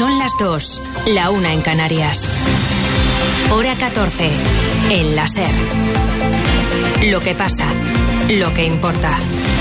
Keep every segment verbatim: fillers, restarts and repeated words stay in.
Son las dos, la una en Canarias. Hora catorce, en la SER. Lo que pasa, lo que importa.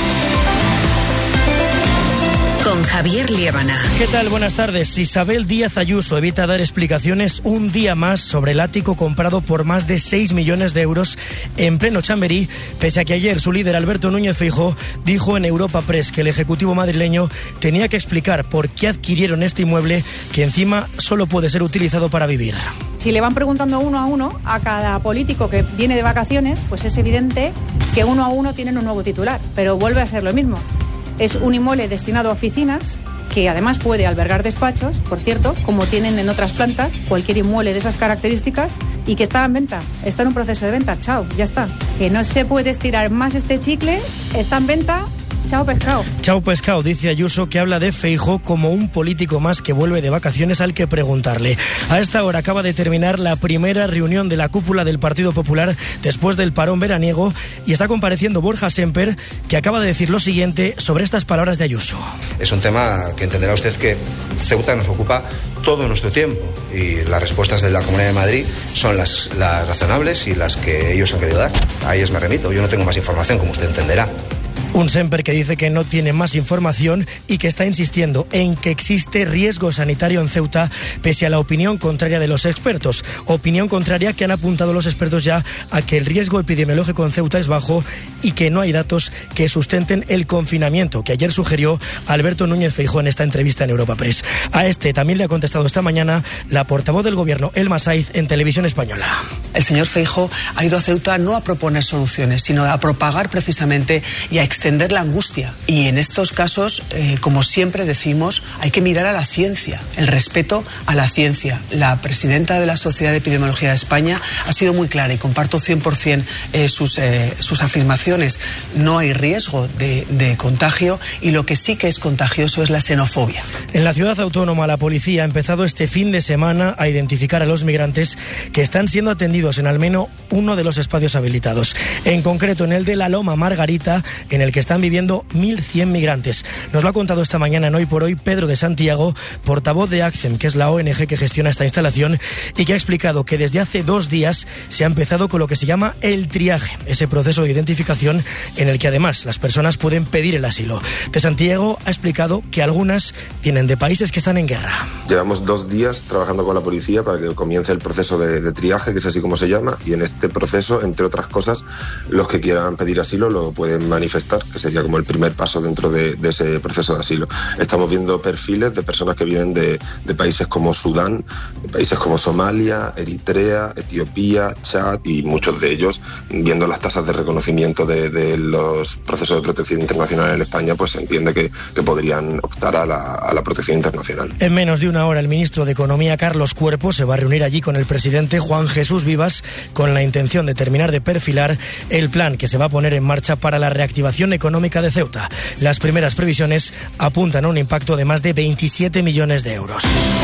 Con Javier Liébana. ¿Qué tal? Buenas tardes. Isabel Díaz Ayuso evita dar explicaciones un día más sobre el ático comprado por más de seis millones de euros en pleno Chamberí, pese a que ayer su líder Alberto Núñez Feijóo dijo en Europa Press que el Ejecutivo madrileño tenía que explicar por qué adquirieron este inmueble, que encima solo puede ser utilizado para vivir. Si le van preguntando uno a uno a cada político que viene de vacaciones, pues es evidente que uno a uno tienen un nuevo titular, pero vuelve a ser lo mismo. Es un inmueble destinado a oficinas, que además puede albergar despachos, por cierto, como tienen en otras plantas, cualquier inmueble de esas características, y que está en venta, está en un proceso de venta, chao, ya está. Que no se puede estirar más este chicle, está en venta. Chao pescado. Chao pescado, dice Ayuso, que habla de Feijóo como un político más que vuelve de vacaciones al que preguntarle. A esta hora acaba de terminar la primera reunión de la cúpula del Partido Popular después del parón veraniego y está compareciendo Borja Semper, que acaba de decir lo siguiente sobre estas palabras de Ayuso. Es un tema que entenderá usted que Ceuta nos ocupa todo nuestro tiempo y las respuestas de la Comunidad de Madrid son las, las razonables y las que ellos han querido dar. A ellas me remito, yo no tengo más información, como usted entenderá. Un Semper que dice que no tiene más información y que está insistiendo en que existe riesgo sanitario en Ceuta, pese a la opinión contraria de los expertos. Opinión contraria que han apuntado los expertos ya a que el riesgo epidemiológico en Ceuta es bajo y que no hay datos que sustenten el confinamiento, que ayer sugirió Alberto Núñez Feijóo en esta entrevista en Europa Press. A este también le ha contestado esta mañana la portavoz del Gobierno, Elma Saiz, en Televisión Española. El señor Feijóo ha ido a Ceuta no a proponer soluciones, sino a propagar precisamente y a extender la angustia. Y en estos casos, eh, como siempre decimos, hay que mirar a la ciencia, el respeto a la ciencia. La presidenta de la Sociedad de Epidemiología de España ha sido muy clara y comparto cien por ciento eh, sus, eh, sus afirmaciones. No hay riesgo de, de contagio y lo que sí que es contagioso es la xenofobia. En la ciudad autónoma, la policía ha empezado este fin de semana a identificar a los migrantes que están siendo atendidos en al menos uno de los espacios habilitados. En concreto, en el de la Loma Margarita, en el que están viviendo mil cien migrantes. Nos lo ha contado esta mañana en Hoy por Hoy Pedro de Santiago, portavoz de ACCEM, que es la O N G que gestiona esta instalación, y que ha explicado que desde hace dos días se ha empezado con lo que se llama el triaje, ese proceso de identificación en el que además las personas pueden pedir el asilo. De Santiago ha explicado que algunas vienen de países que están en guerra. Llevamos dos días trabajando con la policía para que comience el proceso de, de triaje, que es así como se llama, y en este proceso, entre otras cosas, los que quieran pedir asilo lo pueden manifestar, que sería como el primer paso dentro de, de ese proceso de asilo. Estamos viendo perfiles de personas que vienen de, de países como Sudán, de países como Somalia, Eritrea, Etiopía, Chad, y muchos de ellos, viendo las tasas de reconocimiento de, de los procesos de protección internacional en España, pues se entiende que, que podrían optar a la, a la protección internacional. En menos de una hora, el ministro de Economía, Carlos Cuerpo, se va a reunir allí con el presidente Juan Jesús Vivas con la intención de terminar de perfilar el plan que se va a poner en marcha para la reactivación económica de Ceuta. Las primeras previsiones apuntan a un impacto de más de veintisiete millones de euros.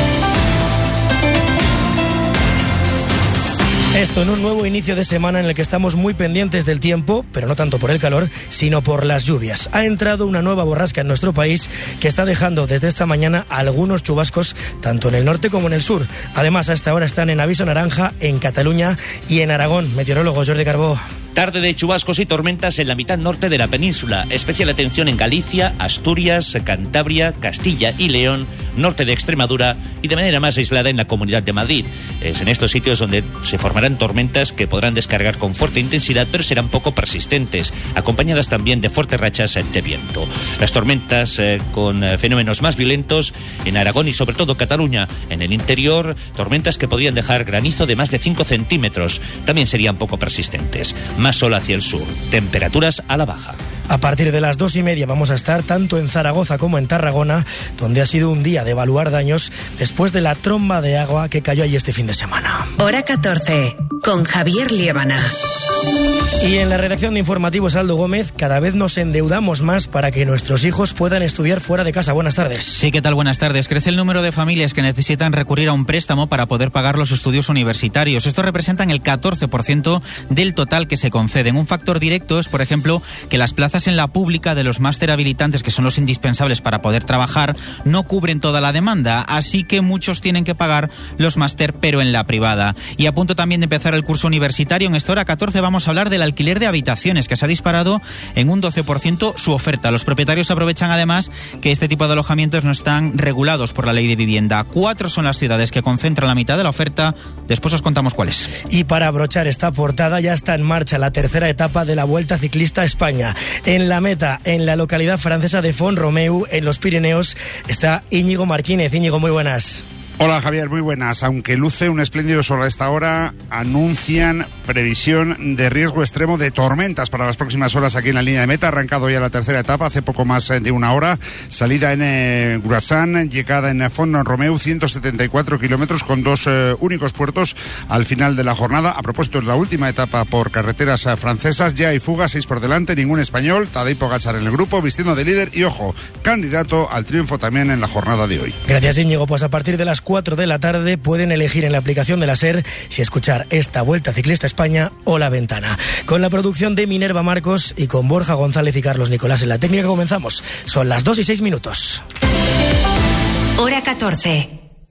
Esto en un nuevo inicio de semana en el que estamos muy pendientes del tiempo, pero no tanto por el calor, sino por las lluvias. Ha entrado una nueva borrasca en nuestro país que está dejando desde esta mañana algunos chubascos tanto en el norte como en el sur. Además, hasta ahora están en aviso naranja en Cataluña y en Aragón. Meteorólogo Jordi Carbó. Tarde de chubascos y tormentas en la mitad norte de la península. Especial atención en Galicia, Asturias, Cantabria, Castilla y León, norte de Extremadura y de manera más aislada en la Comunidad de Madrid. Es en estos sitios donde se formarán tormentas que podrán descargar con fuerte intensidad, pero serán poco persistentes, acompañadas también de fuertes rachas de viento. Las tormentas eh, con eh, fenómenos más violentos en Aragón y sobre todo Cataluña. En el interior, tormentas que podrían dejar granizo de más de cinco centímetros. También serían poco persistentes. Más sol hacia el sur, temperaturas a la baja. A partir de las dos y media vamos a estar tanto en Zaragoza como en Tarragona, donde ha sido un día de evaluar daños después de la tromba de agua que cayó allí este fin de semana. Hora catorce, con Javier Liébana. Y en la redacción de Informativos Aldo Gómez, cada vez nos endeudamos más para que nuestros hijos puedan estudiar fuera de casa. Buenas tardes. Sí, ¿qué tal? Buenas tardes. Crece el número de familias que necesitan recurrir a un préstamo para poder pagar los estudios universitarios. Esto representan el catorce por ciento del total que se conceden. Un factor directo es, por ejemplo, que las plazas plazas en la pública de los máster habilitantes, que son los indispensables para poder trabajar, no cubren toda la demanda, así que muchos tienen que pagar los máster, pero en la privada. Y a punto también de empezar el curso universitario, en esta hora catorce vamos a hablar del alquiler de habitaciones, que se ha disparado en un doce por ciento su oferta. Los propietarios aprovechan además que este tipo de alojamientos no están regulados por la ley de vivienda. Cuatro son las ciudades que concentran la mitad de la oferta. Después os contamos cuáles. Y para abrochar esta portada, ya está en marcha la tercera etapa de la Vuelta Ciclista a España. En la meta, en la localidad francesa de Font-Romeu, en los Pirineos, está Íñigo Marquínez. Íñigo, muy buenas. Hola Javier, muy buenas. Aunque luce un espléndido sol a esta hora, anuncian previsión de riesgo extremo de tormentas para las próximas horas aquí en la línea de meta. Ha arrancado ya la tercera etapa hace poco más de una hora. Salida en eh, Grassan, llegada en Font-Romeu, ciento setenta y cuatro kilómetros con dos eh, únicos puertos al final de la jornada. A propósito, es la última etapa por carreteras eh, francesas. Ya hay fuga, seis por delante, ningún español. Tadej Pogačar en el grupo, vistiendo de líder y, ojo, candidato al triunfo también en la jornada de hoy. Gracias, Íñigo. Pues a partir de las cuatro de la tarde pueden elegir en la aplicación de la SER si escuchar esta Vuelta Ciclista a España o La Ventana. Con la producción de Minerva Marcos y con Borja González y Carlos Nicolás en la técnica comenzamos. Son las dos y seis minutos. Hora catorce.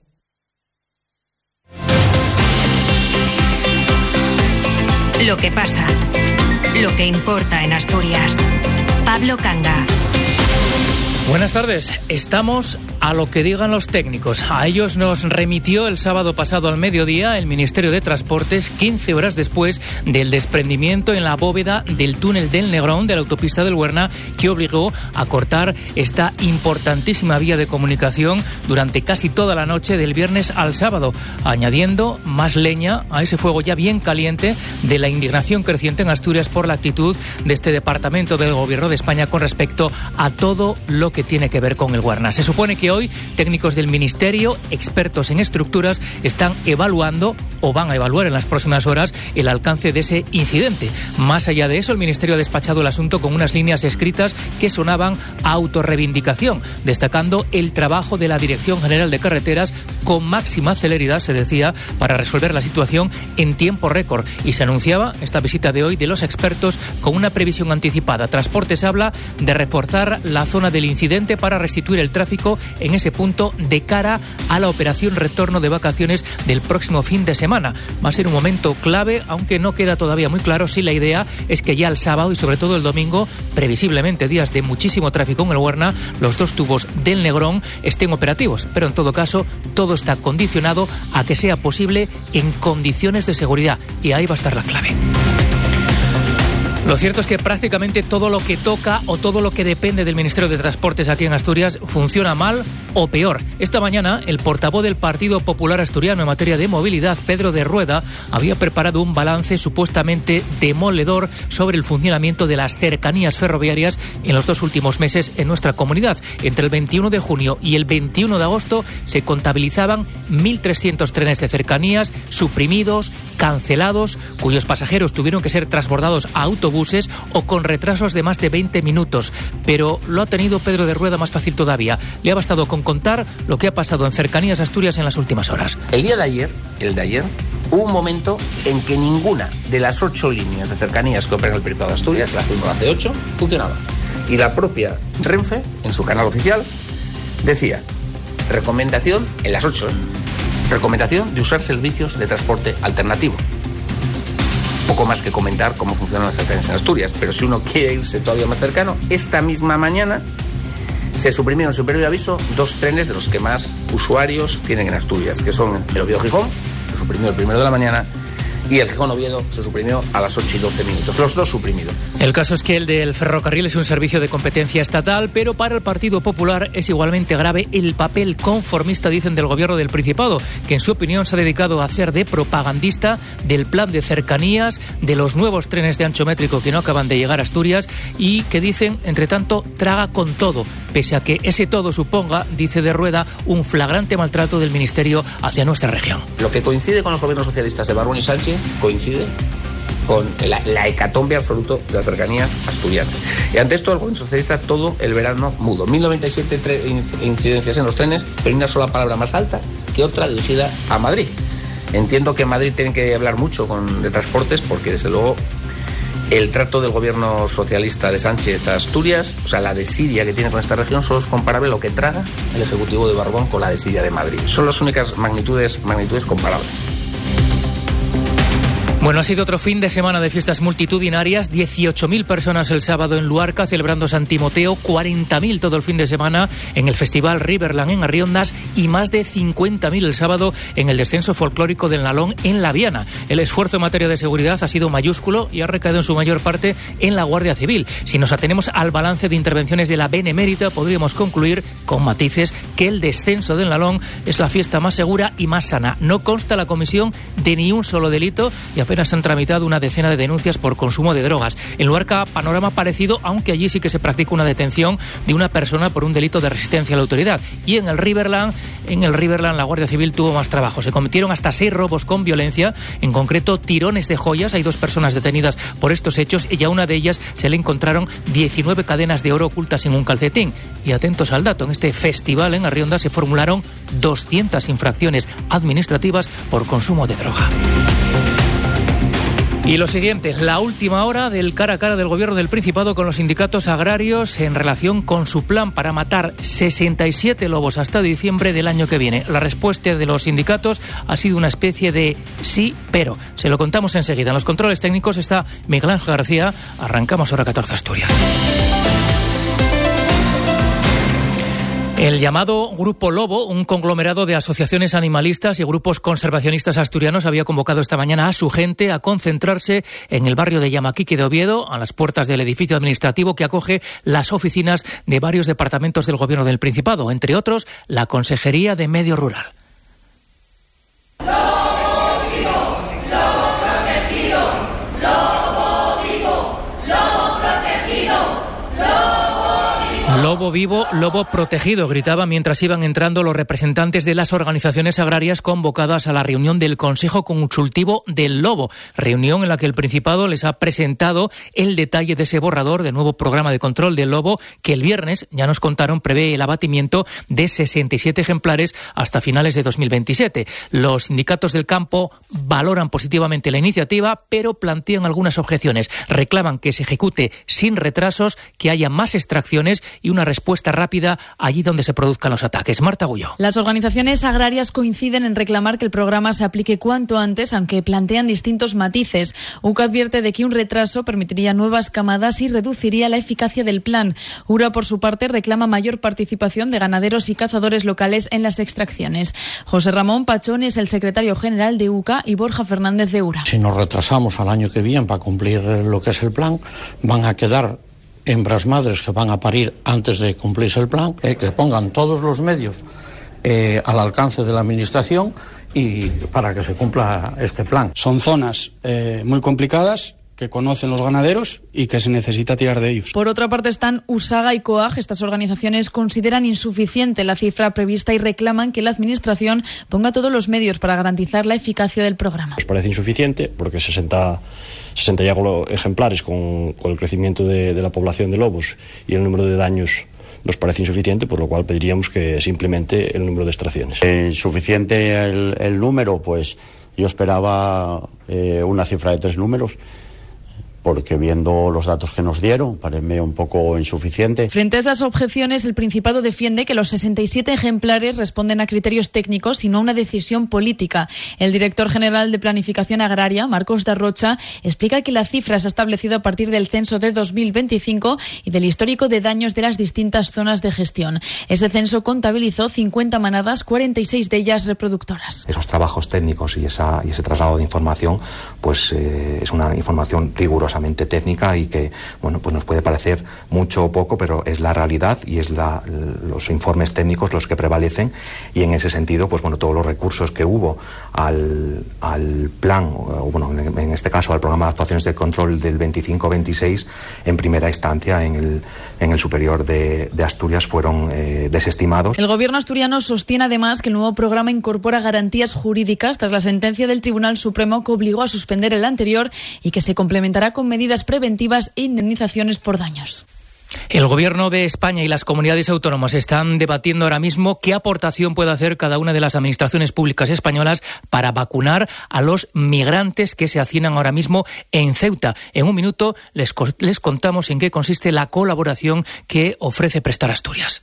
Lo que pasa, lo que importa en Asturias. Pablo Canga. Buenas tardes. Estamos a lo que digan los técnicos. A ellos nos remitió el sábado pasado al mediodía el Ministerio de Transportes, quince horas después del desprendimiento en la bóveda del túnel del Negrón de la autopista del Huerna, que obligó a cortar esta importantísima vía de comunicación durante casi toda la noche del viernes al sábado, añadiendo más leña a ese fuego ya bien caliente de la indignación creciente en Asturias por la actitud de este departamento del Gobierno de España con respecto a todo lo que que tiene que ver con el Huerna. Se supone que hoy técnicos del Ministerio, expertos en estructuras, están evaluando o van a evaluar en las próximas horas el alcance de ese incidente. Más allá de eso, el Ministerio ha despachado el asunto con unas líneas escritas que sonaban a autorreivindicación, destacando el trabajo de la Dirección General de Carreteras con máxima celeridad, se decía, para resolver la situación en tiempo récord. Y se anunciaba esta visita de hoy de los expertos con una previsión anticipada. Transportes habla de reforzar la zona del incidente para restituir el tráfico en ese punto de cara a la operación retorno de vacaciones del próximo fin de semana. Va a ser un momento clave, aunque no queda todavía muy claro si la idea es que ya el sábado y sobre todo el domingo, previsiblemente días de muchísimo tráfico en el Huerna, los dos tubos del Negrón estén operativos. Pero en todo caso, todo está condicionado a que sea posible en condiciones de seguridad. Y ahí va a estar la clave. Lo cierto es que prácticamente todo lo que toca o todo lo que depende del Ministerio de Transportes aquí en Asturias funciona mal o peor. Esta mañana, el portavoz del Partido Popular Asturiano en materia de movilidad, Pedro de Rueda, había preparado un balance supuestamente demoledor sobre el funcionamiento de las cercanías ferroviarias en los dos últimos meses en nuestra comunidad. Entre el veintiuno de junio y el veintiuno de agosto se contabilizaban mil trescientos trenes de cercanías suprimidos, cancelados, cuyos pasajeros tuvieron que ser transbordados a autobuses o con retrasos de más de veinte minutos. Pero lo ha tenido Pedro de Rueda más fácil todavía. Le ha bastado con contar lo que ha pasado en Cercanías Asturias en las últimas horas. El día de ayer, el de ayer, hubo un momento en que ninguna de las ocho líneas de cercanías que operan el Principado de Asturias, la C uno, la C ocho, funcionaba. Y la propia Renfe, en su canal oficial, decía, recomendación, en las ocho, ¿eh? recomendación de usar servicios de transporte alternativo. Poco más que comentar cómo funcionan las cercanías en Asturias, pero si uno quiere irse todavía más cercano, esta misma mañana se suprimieron sin previo aviso dos trenes de los que más usuarios tienen en Asturias, que son el Oviedo-Gijón, se suprimió el primero de la mañana, y el Gijón-Oviedo se suprimió a las ocho y doce minutos, los dos suprimidos. El caso es que el del ferrocarril es un servicio de competencia estatal, pero para el Partido Popular es igualmente grave el papel conformista, dicen, del Gobierno del Principado, que en su opinión se ha dedicado a hacer de propagandista del plan de cercanías, de los nuevos trenes de ancho métrico que no acaban de llegar a Asturias y que dicen, entre tanto, traga con todo, pese a que ese todo suponga, dice de Rueda, un flagrante maltrato del Ministerio hacia nuestra región. Lo que coincide con los gobiernos socialistas de Barbón y Sánchez coincide con la, la hecatombe absoluto de las cercanías asturianas. Y ante esto, el gobierno socialista todo el verano mudo. mil noventa y siete tre- incidencias en los trenes, pero una sola palabra más alta que otra dirigida a Madrid. Entiendo que en Madrid tienen que hablar mucho con, de transportes porque, desde luego, El trato del gobierno socialista de Sánchez a Asturias, o sea, la desidia que tiene con esta región, solo es comparable a lo que traga el Ejecutivo de Borbón con la desidia de Madrid. Son las únicas magnitudes, magnitudes comparables. Bueno, ha sido otro fin de semana de fiestas multitudinarias, dieciocho mil personas el sábado en Luarca celebrando San Timoteo, cuarenta mil todo el fin de semana en el Festival Riverland en Arriondas y más de cincuenta mil el sábado en el descenso folclórico del Nalón en La Viana. El esfuerzo en materia de seguridad ha sido mayúsculo y ha recaído en su mayor parte en la Guardia Civil. Si nos atenemos al balance de intervenciones de la Benemérita, podríamos concluir, con matices, que el descenso del Nalón es la fiesta más segura y más sana. No consta la comisión de ni un solo delito y apenas han tramitado una decena de denuncias por consumo de drogas. En Luarca, panorama parecido, aunque allí sí que se practica una detención de una persona por un delito de resistencia a la autoridad. Y en el Riverland, en el Riverland la Guardia Civil tuvo más trabajo. Se cometieron hasta seis robos con violencia, en concreto tirones de joyas. Hay dos personas detenidas por estos hechos y a una de ellas se le encontraron diecinueve cadenas de oro ocultas en un calcetín. Y atentos al dato, en este festival en Arriondas se formularon doscientas infracciones administrativas por consumo de droga. Y lo siguiente, la última hora del cara a cara del Gobierno del Principado con los sindicatos agrarios en relación con su plan para matar sesenta y siete lobos hasta diciembre del año que viene. La respuesta de los sindicatos ha sido una especie de sí, pero. Se lo contamos enseguida. En los controles técnicos está Miguel Ángel García. Arrancamos hora catorce Asturias. El llamado Grupo Lobo, un conglomerado de asociaciones animalistas y grupos conservacionistas asturianos, había convocado esta mañana a su gente a concentrarse en el barrio de Yamaquique de Oviedo, a las puertas del edificio administrativo que acoge las oficinas de varios departamentos del Gobierno del Principado, entre otros la Consejería de Medio Rural. Lobo vivo, lobo protegido, gritaba mientras iban entrando los representantes de las organizaciones agrarias convocadas a la reunión del Consejo Consultivo del Lobo, reunión en la que el Principado les ha presentado el detalle de ese borrador del nuevo programa de control del lobo que el viernes, ya nos contaron, prevé el abatimiento de sesenta y siete ejemplares hasta finales de dos mil veintisiete. Los sindicatos del campo valoran positivamente la iniciativa, pero plantean algunas objeciones. Reclaman que se ejecute sin retrasos, que haya más extracciones y una respuesta rápida allí donde se produzcan los ataques. Marta Gullo. Las organizaciones agrarias coinciden en reclamar que el programa se aplique cuanto antes, aunque plantean distintos matices. U C A advierte de que un retraso permitiría nuevas camadas y reduciría la eficacia del plan. URA, por su parte, reclama mayor participación de ganaderos y cazadores locales en las extracciones. José Ramón Pachón es el secretario general de U C A y Borja Fernández de URA. Si nos retrasamos al año que viene para cumplir lo que es el plan, van a quedar hembras madres que van a parir antes de cumplirse el plan, eh, que pongan todos los medios eh, al alcance de la Administración y para que se cumpla este plan. Son zonas eh, muy complicadas que conocen los ganaderos y que se necesita tirar de ellos. Por otra parte están USAGA y COAG. Estas organizaciones consideran insuficiente la cifra prevista y reclaman que la Administración ponga todos los medios para garantizar la eficacia del programa. Nos parece insuficiente porque sesenta, sesenta y algo ejemplares con, con el crecimiento de, de la población de lobos y el número de daños nos parece insuficiente, por lo cual pediríamos que simplemente el número de extracciones. Eh, insuficiente el, el número, pues yo esperaba eh, una cifra de tres números, porque viendo los datos que nos dieron, parece un poco insuficiente. Frente a esas objeciones, el Principado defiende que los sesenta y siete ejemplares responden a criterios técnicos y no a una decisión política. El director general de Planificación Agraria, Marcos da Rocha, explica que la cifra se ha establecido a partir del censo de dos mil veinticinco y del histórico de daños de las distintas zonas de gestión. Ese censo contabilizó cincuenta manadas, cuarenta y seis de ellas reproductoras. Esos trabajos técnicos y, esa, y ese traslado de información, pues eh, es una información rigurosa técnica y que, bueno, pues nos puede parecer mucho o poco, pero es la realidad y es la, los informes técnicos los que prevalecen y en ese sentido, pues bueno, todos los recursos que hubo al, al plan, o bueno, en, en este caso al programa de actuaciones de control del veinticinco veintiséis, en primera instancia en el, en el superior de, de Asturias fueron eh, desestimados. El gobierno asturiano sostiene además que el nuevo programa incorpora garantías jurídicas tras la sentencia del Tribunal Supremo que obligó a suspender el anterior y que se complementará con medidas preventivas e indemnizaciones por daños. El Gobierno de España y las comunidades autónomas están debatiendo ahora mismo qué aportación puede hacer cada una de las administraciones públicas españolas para vacunar a los migrantes que se hacinan ahora mismo en Ceuta. En un minuto les, les contamos en qué consiste la colaboración que ofrece prestar Asturias.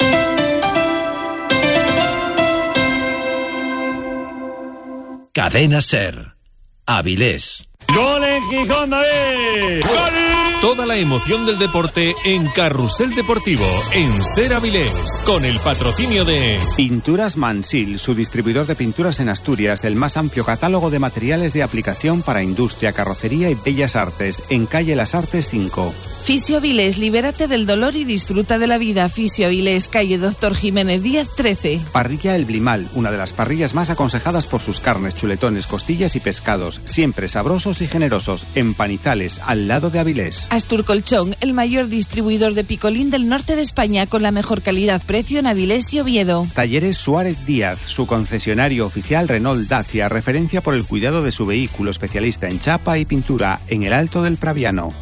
Cadena SER. Avilés. ¡Gol en Gijón, David! ¡Gol! Toda la emoción del deporte en Carrusel Deportivo, en SER Avilés, con el patrocinio de Pinturas Mansil, su distribuidor de pinturas en Asturias, el más amplio catálogo de materiales de aplicación para industria, carrocería y bellas artes, en calle Las Artes cinco. Fisio Avilés, libérate del dolor y disfruta de la vida. Fisio Avilés, calle Doctor Jiménez Díaz trece. Parrilla El Blimal, una de las parrillas más aconsejadas por sus carnes, chuletones, costillas y pescados, siempre sabrosos y generosos, en Panizales, al lado de Avilés. Astur Colchón, el mayor distribuidor de picolín del norte de España, con la mejor calidad-precio en Avilés y Oviedo. Talleres Suárez Díaz, su concesionario oficial Renault Dacia, referencia por el cuidado de su vehículo, especialista en chapa y pintura, en el Alto del Praviano.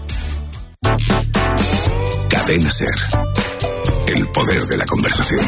Cadena SER. El poder de la conversación.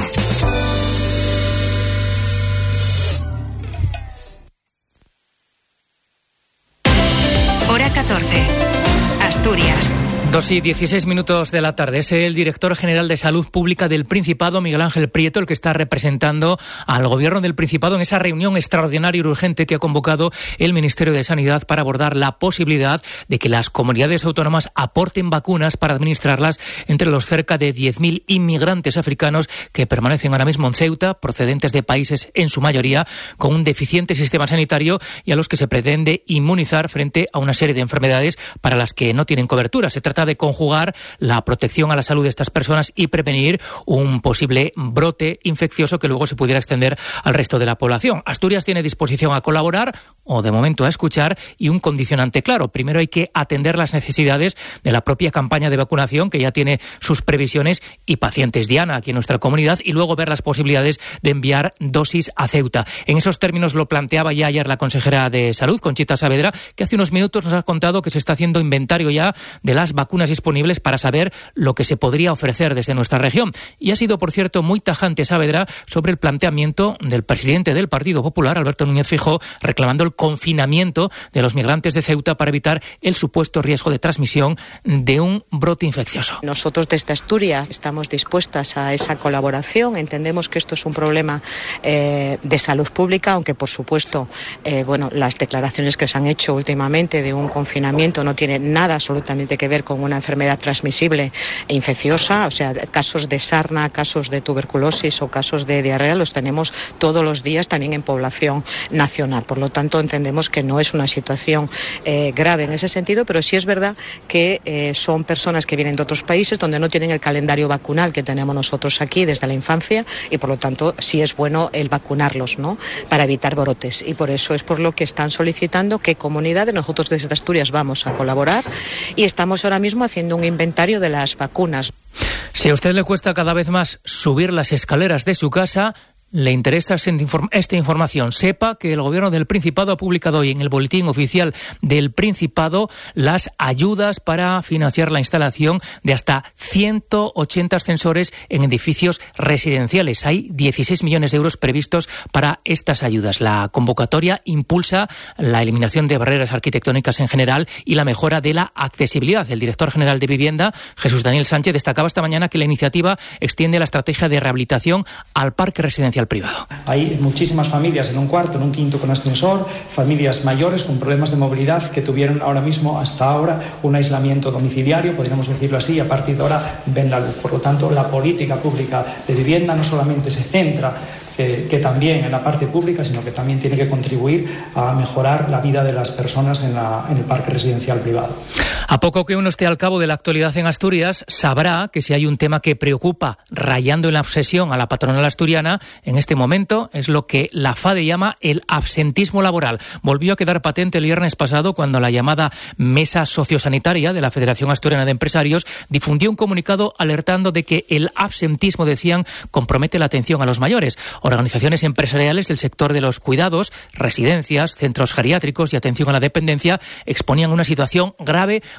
Hora catorce. Asturias. Dos y dieciséis minutos de la tarde. Es el director general de Salud Pública del Principado, Miguel Ángel Prieto, el que está representando al Gobierno del Principado en esa reunión extraordinaria y urgente que ha convocado el Ministerio de Sanidad para abordar la posibilidad de que las comunidades autónomas aporten vacunas para administrarlas entre los cerca de diez mil inmigrantes africanos que permanecen ahora mismo en Ceuta, procedentes de países en su mayoría con un deficiente sistema sanitario y a los que se pretende inmunizar frente a una serie de enfermedades para las que no tienen cobertura. Se trata de conjugar la protección a la salud de estas personas y prevenir un posible brote infeccioso que luego se pudiera extender al resto de la población. Asturias tiene disposición a colaborar, o de momento a escuchar, y un condicionante claro. Primero hay que atender las necesidades de la propia campaña de vacunación, que ya tiene sus previsiones y pacientes diana aquí en nuestra comunidad, y luego ver las posibilidades de enviar dosis a Ceuta. En esos términos lo planteaba ya ayer la consejera de Salud, Conchita Saavedra, que hace unos minutos nos ha contado que se está haciendo inventario ya de las vacunas disponibles para saber lo que se podría ofrecer desde nuestra región. Y ha sido, por cierto, muy tajante Saavedra sobre el planteamiento del presidente del Partido Popular, Alberto Núñez Feijóo, reclamando el confinamiento de los migrantes de Ceuta para evitar el supuesto riesgo de transmisión de un brote infeccioso. Nosotros desde Asturias estamos dispuestas a esa colaboración. Entendemos que esto es un problema eh, de salud pública, aunque por supuesto eh, bueno, las declaraciones que se han hecho últimamente de un confinamiento no tienen nada absolutamente que ver con una enfermedad transmisible e infecciosa. O sea, casos de sarna, casos de tuberculosis o casos de diarrea los tenemos todos los días también en población nacional. Por lo tanto, entendemos que no es una situación eh, grave en ese sentido, pero sí es verdad que eh, son personas que vienen de otros países donde no tienen el calendario vacunal que tenemos nosotros aquí desde la infancia, y por lo tanto sí es bueno el vacunarlos, ¿no?, para evitar brotes. Y por eso es por lo que están solicitando que comunidades, nosotros desde Asturias vamos a colaborar y estamos ahora mismo haciendo un inventario de las vacunas. Si a usted le cuesta cada vez más subir las escaleras de su casa, le interesa esta información, sepa que el Gobierno del Principado ha publicado hoy en el Boletín Oficial del Principado las ayudas para financiar la instalación de hasta ciento ochenta ascensores en edificios residenciales. Hay dieciséis millones de euros previstos para estas ayudas. La convocatoria impulsa la eliminación de barreras arquitectónicas en general y la mejora de la accesibilidad. El director general de Vivienda, Jesús Daniel Sánchez, destacaba esta mañana que la iniciativa extiende la estrategia de rehabilitación al parque residencial privado. Hay muchísimas familias en un cuarto, en un quinto con ascensor, familias mayores con problemas de movilidad que tuvieron ahora mismo, hasta ahora, un aislamiento domiciliario, podríamos decirlo así, y a partir de ahora ven la luz. Por lo tanto, la política pública de vivienda no solamente se centra Que, que también en la parte pública, sino que también tiene que contribuir a mejorar la vida de las personas en, la, en el parque residencial privado. A poco que uno esté al cabo de la actualidad en Asturias, sabrá que si hay un tema que preocupa, rayando en la obsesión a la patronal asturiana, en este momento es lo que la FADE llama el absentismo laboral. Volvió a quedar patente el viernes pasado cuando la llamada Mesa Sociosanitaria de la Federación Asturiana de Empresarios difundió un comunicado alertando de que el absentismo, decían, compromete la atención a los mayores. Organizaciones empresariales del sector de los cuidados, residencias, centros geriátricos y atención a la dependencia exponían una situación grave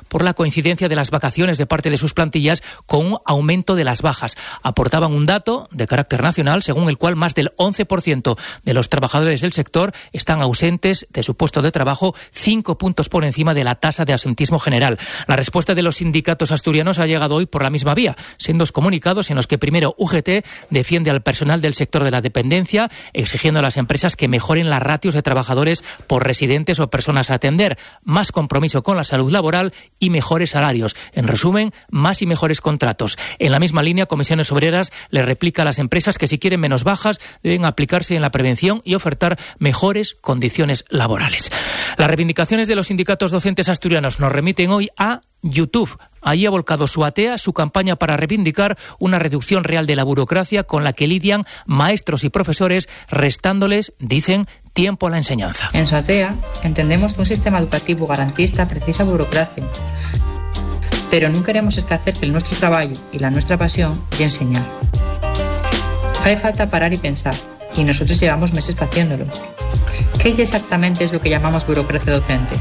por la coincidencia de las vacaciones de parte de sus plantillas con un aumento de las bajas. Aportaban un dato de carácter nacional según el cual más del once por ciento de los trabajadores del sector están ausentes de su puesto de trabajo, cinco puntos por encima de la tasa de absentismo general. La respuesta de los sindicatos asturianos ha llegado hoy por la misma vía. Sendos comunicados en los que primero U G T defiende al personal del sector de la dependencia, exigiendo a las empresas que mejoren las ratios de trabajadores por residentes o personas a atender, más compromiso con la salud laboral y mejores salarios. En resumen, más y mejores contratos. En la misma línea, Comisiones Obreras le replica a las empresas que si quieren menos bajas deben aplicarse en la prevención y ofertar mejores condiciones laborales. Las reivindicaciones de los sindicatos docentes asturianos nos remiten hoy a YouTube. Allí ha volcado Suatea su campaña para reivindicar una reducción real de la burocracia con la que lidian maestros y profesores, restándoles, dicen, tiempo a la enseñanza. En Suatea entendemos que un sistema educativo garantista precisa burocracia, pero no queremos esquecer que el nuestro trabajo y la nuestra pasión es enseñar. Hace falta parar y pensar, y nosotros llevamos meses haciéndolo. ¿Qué exactamente es lo que llamamos burocracia docente?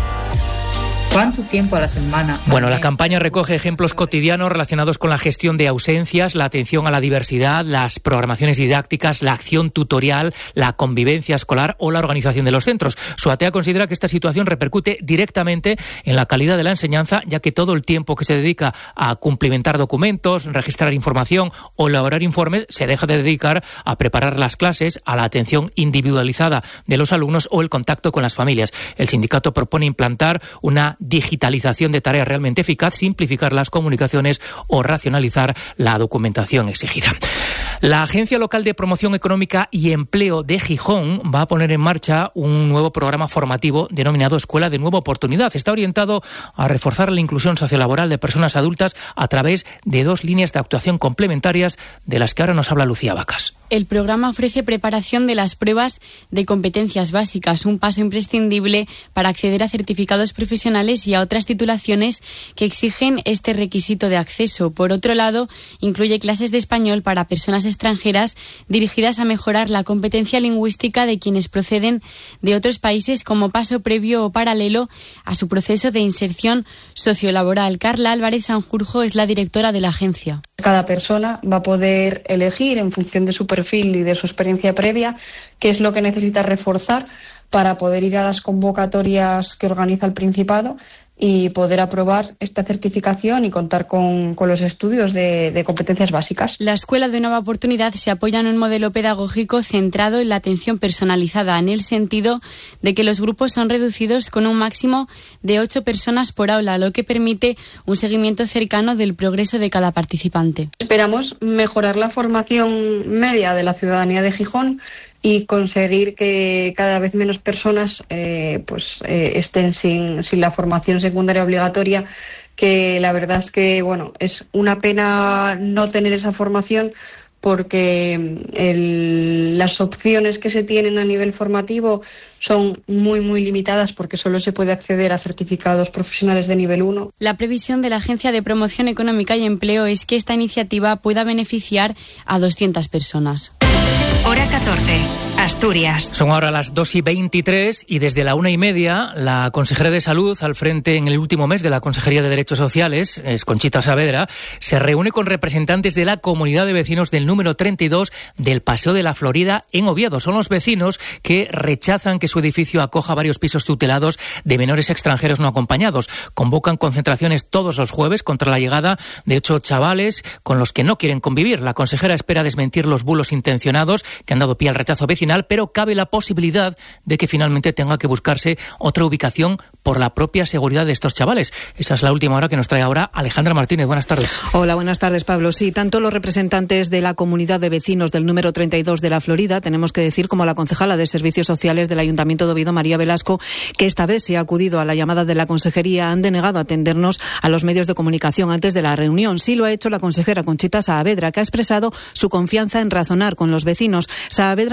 ¿Cuánto tiempo a la semana? Bueno, la campaña recoge ejemplos cotidianos relacionados con la gestión de ausencias, la atención a la diversidad, las programaciones didácticas, la acción tutorial, la convivencia escolar o la organización de los centros. Suatea considera que esta situación repercute directamente en la calidad de la enseñanza, ya que todo el tiempo que se dedica a cumplimentar documentos, registrar información o elaborar informes se deja de dedicar a preparar las clases, a la atención individualizada de los alumnos o el contacto con las familias. El sindicato propone implantar una digitalización de tareas realmente eficaz, simplificar las comunicaciones o racionalizar la documentación exigida. La Agencia Local de Promoción Económica y Empleo de Gijón va a poner en marcha un nuevo programa formativo denominado Escuela de Nueva Oportunidad. Está orientado a reforzar la inclusión sociolaboral de personas adultas a través de dos líneas de actuación complementarias de las que ahora nos habla Lucía Vacas. El programa ofrece preparación de las pruebas de competencias básicas, un paso imprescindible para acceder a certificados profesionales y a otras titulaciones que exigen este requisito de acceso. Por otro lado, incluye clases de español para personas extranjeras dirigidas a mejorar la competencia lingüística de quienes proceden de otros países como paso previo o paralelo a su proceso de inserción sociolaboral. Carla Álvarez Sanjurjo es la directora de la agencia. Cada persona va a poder elegir en función de su perfil y de su experiencia previa qué es lo que necesita reforzar para poder ir a las convocatorias que organiza el Principado y poder aprobar esta certificación y contar con, con los estudios de, de competencias básicas. La Escuela de Nueva Oportunidad se apoya en un modelo pedagógico centrado en la atención personalizada, en el sentido de que los grupos son reducidos con un máximo de ocho personas por aula, lo que permite un seguimiento cercano del progreso de cada participante. Esperamos mejorar la formación media de la ciudadanía de Gijón y conseguir que cada vez menos personas eh, pues eh, estén sin, sin la formación secundaria obligatoria, que la verdad es que bueno es una pena no tener esa formación porque el, las opciones que se tienen a nivel formativo son muy, muy limitadas porque solo se puede acceder a certificados profesionales de nivel uno. La previsión de la Agencia de Promoción Económica y Empleo es que esta iniciativa pueda beneficiar a doscientas personas. Hora catorce, Asturias. Son ahora las dos y veintitrés y desde la una y media la consejera de Salud, al frente en el último mes de la Consejería de Derechos Sociales, es Conchita Saavedra, se reúne con representantes de la comunidad de vecinos del número treinta y dos del Paseo de la Florida en Oviedo. Son los vecinos que rechazan que su edificio acoja varios pisos tutelados de menores extranjeros no acompañados. Convocan concentraciones todos los jueves contra la llegada de ocho chavales con los que no quieren convivir. La consejera espera desmentir los bulos intencionados que han dado pie al rechazo vecinal, pero cabe la posibilidad de que finalmente tenga que buscarse otra ubicación por la propia seguridad de estos chavales. Esa es la última hora que nos trae ahora Alejandra Martínez. Buenas tardes. Hola, buenas tardes, Pablo. Sí, tanto los representantes de la comunidad de vecinos del número treinta y dos de la Florida, tenemos que decir, como la concejala de Servicios Sociales del Ayuntamiento de Oviedo, María Velasco, que esta vez se ha acudido a la llamada de la consejería, han denegado atendernos a los medios de comunicación antes de la reunión. Sí lo ha hecho la consejera Conchita Saavedra, que ha expresado su confianza en razonar con los vecinos. Saavedra insiste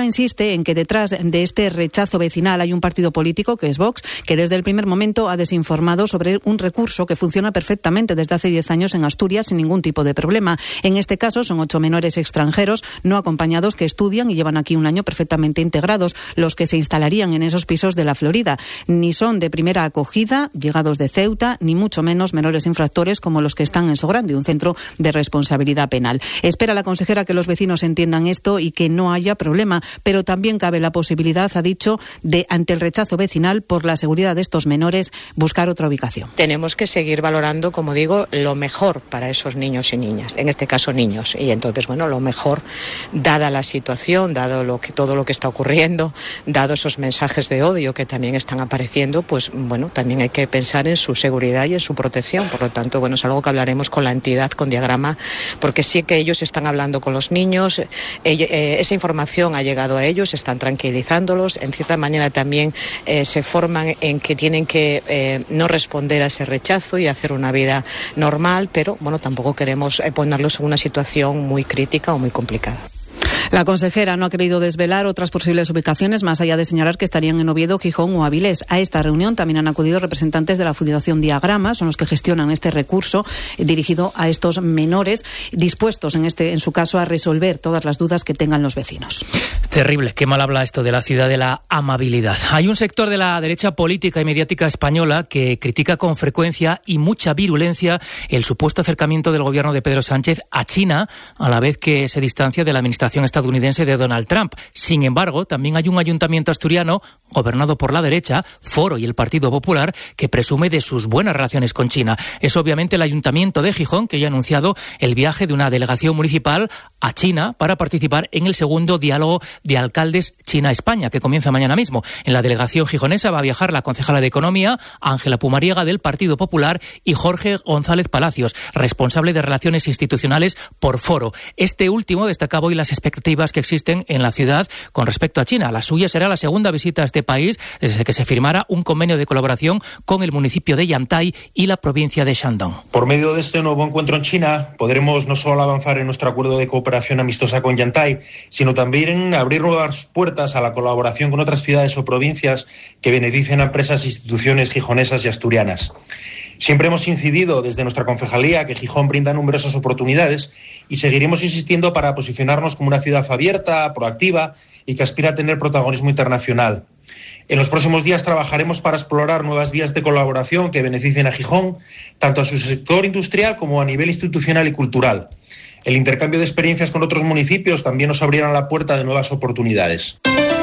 insiste en que detrás de este rechazo vecinal hay un partido político, que es Vox, que desde el primer momento ha desinformado sobre un recurso que funciona perfectamente desde hace diez años en Asturias sin ningún tipo de problema. En este caso son ocho menores extranjeros no acompañados que estudian y llevan aquí un año perfectamente integrados, los que se instalarían en esos pisos de la Florida. Ni son de primera acogida, llegados de Ceuta, ni mucho menos menores infractores como los que están en Sogrande, un centro de responsabilidad penal. Espera la consejera que los vecinos entiendan esto y que no haya problema, pero también cabe la posibilidad, ha dicho, de, ante el rechazo vecinal por la seguridad de estos menores, buscar otra ubicación. Tenemos que seguir valorando, como digo, lo mejor para esos niños y niñas, en este caso niños, y entonces, bueno, lo mejor, dada la situación, dado lo que, todo lo que está ocurriendo, dado esos mensajes de odio que también están apareciendo, pues bueno, también hay que pensar en su seguridad y en su protección. Por lo tanto, bueno, es algo que hablaremos con la entidad, con Diagrama, porque sí que ellos están hablando con los niños, eh, eh, esa información ha llegado a ellos, están tranquilizándolos, en cierta manera también eh, se forman en que tienen que eh, no responder a ese rechazo y hacer una vida normal, pero bueno, tampoco queremos eh, ponerlos en una situación muy crítica o muy complicada. La consejera no ha querido desvelar otras posibles ubicaciones, más allá de señalar que estarían en Oviedo, Gijón o Avilés. A esta reunión también han acudido representantes de la Fundación Diagrama, son los que gestionan este recurso dirigido a estos menores, dispuestos en este, en su caso, a resolver todas las dudas que tengan los vecinos. Terrible, qué mal habla esto de la ciudad de la amabilidad. Hay un sector de la derecha política y mediática española que critica con frecuencia y mucha virulencia el supuesto acercamiento del gobierno de Pedro Sánchez a China, a la vez que se distancia de la administración estadounidense de Donald Trump. Sin embargo, también hay un ayuntamiento asturiano, gobernado por la derecha, Foro y el Partido Popular, que presume de sus buenas relaciones con China. Es obviamente el Ayuntamiento de Gijón, que ya ha anunciado el viaje de una delegación municipal a China para participar en el segundo diálogo de alcaldes China-España, que comienza mañana mismo. En la delegación gijonesa va a viajar la concejala de Economía, Ángela Pumariega, del Partido Popular, y Jorge González Palacios, responsable de Relaciones Institucionales por Foro. Este último destacaba hoy las expectativas que existen en la ciudad con respecto a China. La suya será la segunda visita a este país desde que se firmara un convenio de colaboración con el municipio de Yantai y la provincia de Shandong. Por medio de este nuevo encuentro en China, podremos no solo avanzar en nuestro acuerdo de cooperación amistosa con Yantai, sino también abrir nuevas puertas a la colaboración con otras ciudades o provincias que beneficien a empresas e instituciones gijonesas y asturianas. Siempre hemos incidido desde nuestra concejalía que Gijón brinda numerosas oportunidades y seguiremos insistiendo para posicionarnos como una ciudad abierta, proactiva y que aspira a tener protagonismo internacional. En los próximos días trabajaremos para explorar nuevas vías de colaboración que beneficien a Gijón, tanto a su sector industrial como a nivel institucional y cultural. El intercambio de experiencias con otros municipios también nos abrirá la puerta de nuevas oportunidades.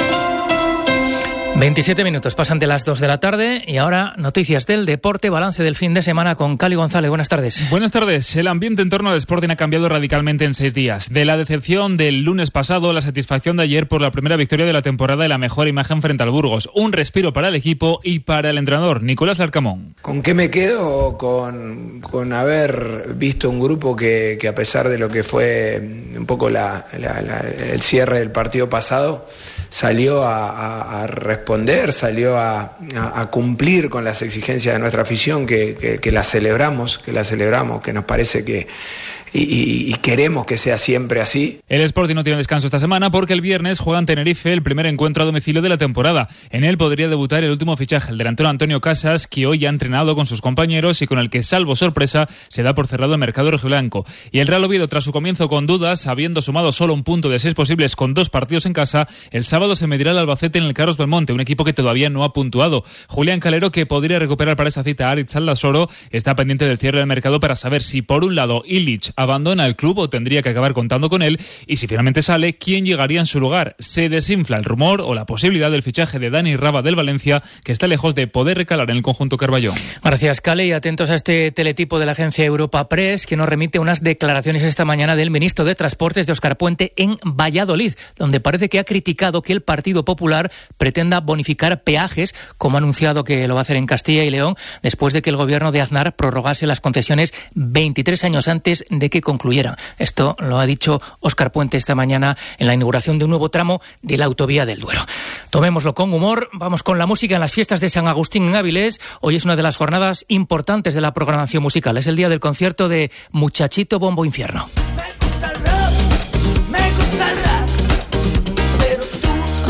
veintisiete minutos pasan de las dos de la tarde y ahora noticias del deporte, balance del fin de semana con Cali González. Buenas tardes. Buenas tardes. El ambiente en torno al Sporting ha cambiado radicalmente en seis días. De la decepción del lunes pasado, la satisfacción de ayer por la primera victoria de la temporada y la mejor imagen frente al Burgos. Un respiro para el equipo y para el entrenador, Nicolás Larcamón. ¿Con qué me quedo? Con, con haber visto un grupo que, que a pesar de lo que fue un poco la, la, la, el cierre del partido pasado, salió a, a, a responder, salió a, a, a cumplir con las exigencias de nuestra afición, que, que, que la celebramos, que la celebramos, que nos parece que y, y, y queremos que sea siempre así. El Sporting no tiene descanso esta semana porque el viernes juega en Tenerife el primer encuentro a domicilio de la temporada. En él podría debutar el último fichaje, el delantero Antonio Casas, que hoy ha entrenado con sus compañeros y con el que, salvo sorpresa, se da por cerrado el mercado rojiblanco. Y el Real Oviedo, tras su comienzo con dudas, habiendo sumado solo un punto de seis posibles con dos partidos en casa, el sábado se medirá al Albacete en el Carlos Belmonte, un equipo que todavía no ha puntuado. Julián Calero, que podría recuperar para esa cita a Aritz Aldasoro, está pendiente del cierre del mercado para saber si, por un lado, Illich abandona el club o tendría que acabar contando con él, y si finalmente sale, ¿quién llegaría en su lugar? Se desinfla el rumor o la posibilidad del fichaje de Dani Raba del Valencia, que está lejos de poder recalar en el conjunto Carballón. Gracias, Cale, y atentos a este teletipo de la agencia Europa Press, que nos remite unas declaraciones esta mañana del ministro de Transportes de Óscar Puente en Valladolid, donde parece que ha criticado que el Partido Popular pretenda bonificar peajes, como ha anunciado que lo va a hacer en Castilla y León, después de que el gobierno de Aznar prorrogase las concesiones veintitrés años antes de que concluyeran. Esto lo ha dicho Óscar Puente esta mañana en la inauguración de un nuevo tramo de la autovía del Duero. Tomémoslo con humor, vamos con la música en las fiestas de San Agustín en Avilés. Hoy es una de las jornadas importantes de la programación musical. Es el día del concierto de Muchachito Bombo Infierno.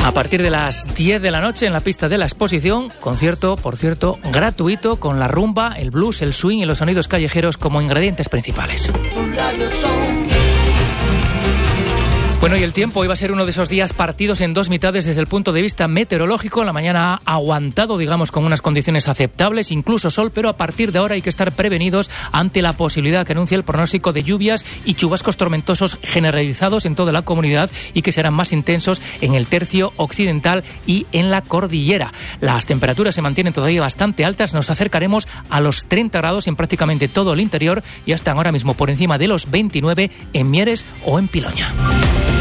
A partir de las diez de la noche en la pista de la exposición, concierto, por cierto, gratuito con la rumba, el blues, el swing y los sonidos callejeros como ingredientes principales. Bueno, y el tiempo iba a ser uno de esos días partidos en dos mitades desde el punto de vista meteorológico. La mañana ha aguantado, digamos, con unas condiciones aceptables, incluso sol, pero a partir de ahora hay que estar prevenidos ante la posibilidad que anuncia el pronóstico de lluvias y chubascos tormentosos generalizados en toda la comunidad y que serán más intensos en el tercio occidental y en la cordillera. Las temperaturas se mantienen todavía bastante altas, nos acercaremos a los treinta grados en prácticamente todo el interior y están ahora mismo por encima de los veintinueve en Mieres o en Piloña.